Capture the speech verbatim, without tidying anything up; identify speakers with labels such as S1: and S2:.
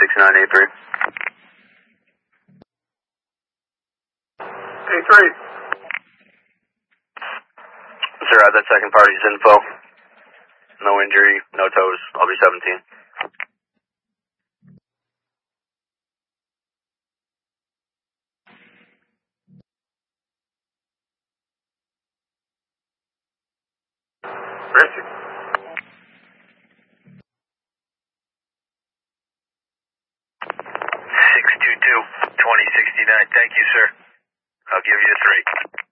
S1: sixty-nine eight three.
S2: eight three.
S1: Sir, I have that second party's info. No injury, no toes. I'll be seventeen.
S2: Richard.
S1: six two two, twenty sixty-nine. Thank you, sir. I'll give you a three.